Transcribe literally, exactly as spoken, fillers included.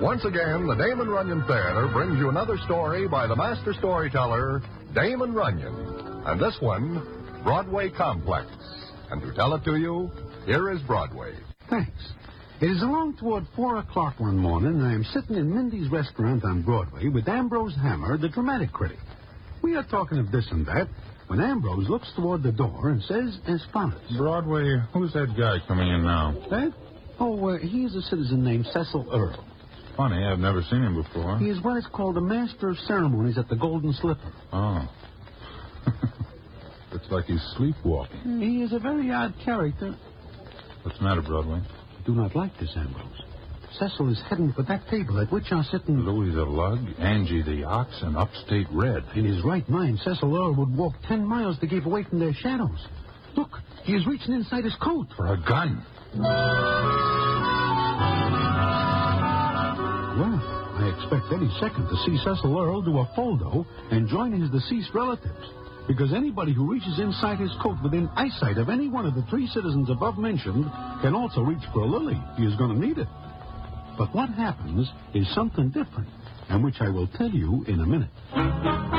Once again, the Damon Runyon Theater brings you another story by the master storyteller, Damon Runyon. And this one, Broadway Complex. And to tell it to you, here is Broadway. Thanks. It is along toward four o'clock one morning, and I am sitting in Mindy's restaurant on Broadway with Ambrose Hammer, the dramatic critic. We are talking of this and that when Ambrose looks toward the door and says as follows. Broadway, who's that guy coming in now? That? Oh, uh, he is a citizen named Cecil Earle. Funny, I've never seen him before. He is what is called a master of ceremonies at the Golden Slipper. Oh. Looks like he's sleepwalking. He is a very odd character. What's the matter, Broadway? I do not like this, Ambrose. Cecil is heading for that table at which are sitting Louisa Lugg, Angie the Ox, and Upstate Red. In his right mind, Cecil Earle would walk ten miles to keep away from their shadows. Look, he is reaching inside his coat. For a gun. Well, I expect any second to see Cecil Earle do a foldo and join his deceased relatives. Because anybody who reaches inside his coat within eyesight of any one of the three citizens above mentioned can also reach for a lily. He is going to need it. But what happens is something different, and which I will tell you in a minute.